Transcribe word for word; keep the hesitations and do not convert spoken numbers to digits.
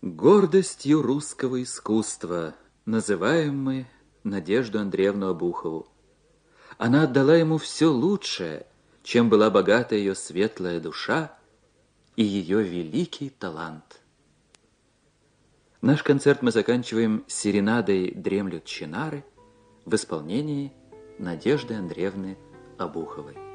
Гордостью русского искусства называем мы Надежду Андреевну Обухову. Она отдала ему все лучшее, чем была богата ее светлая душа и ее великий талант. Наш концерт мы заканчиваем серенадой «Дремлют чинары» в исполнении Надежды Андреевны Обуховой.